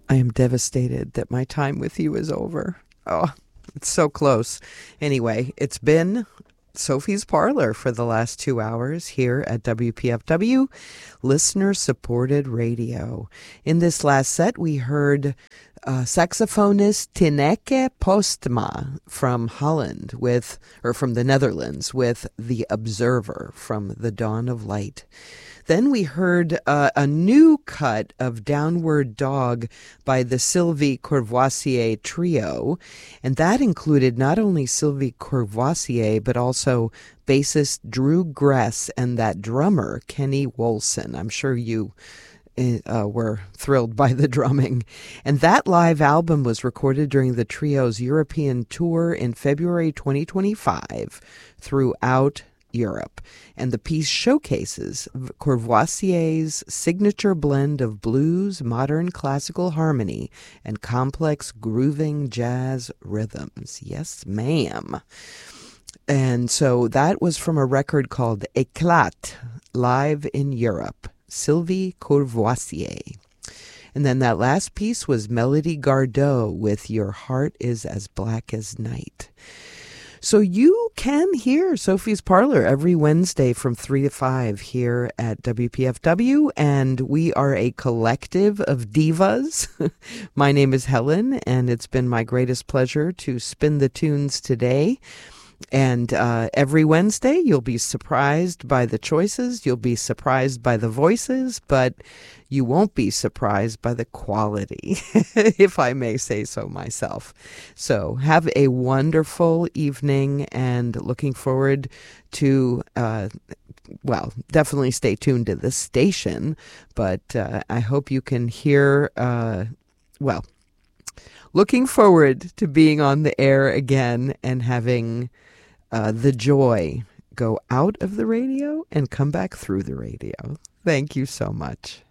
I am devastated that my time with you is over. Oh, it's so close. Anyway, it's been Sophie's Parlor for the last 2 hours here at WPFW, listener-supported radio. In this last set, we heard saxophonist Tineke Postma from Holland from the Netherlands with The Observer from The Dawn of Light. Then we heard a new cut of Downward Dog by the Sylvie Courvoisier Trio, and that included not only Sylvie Courvoisier, but also bassist Drew Gress and that drummer, Kenny Wolson. I'm sure you were thrilled by the drumming. And that live album was recorded during the trio's European tour in February 2025 throughout Europe, and the piece showcases Courvoisier's signature blend of blues, modern classical harmony, and complex grooving jazz rhythms. Yes, ma'am. And so that was from a record called Éclate, Live in Europe, Sylvie Courvoisier. And then that last piece was Melody Gardot with Your Heart is as Black as Night. So you can hear Sophie's Parlor every Wednesday from 3 to 5 here at WPFW, and we are a collective of divas. My name is Helen, and it's been my greatest pleasure to spin the tunes today. And every Wednesday, you'll be surprised by the choices, you'll be surprised by the voices, but you won't be surprised by the quality, if I may say so myself. So have a wonderful evening, and looking forward to, definitely stay tuned to the station, but I hope you can hear, looking forward to being on the air again and having the joy go out of the radio and come back through the radio. Thank you so much.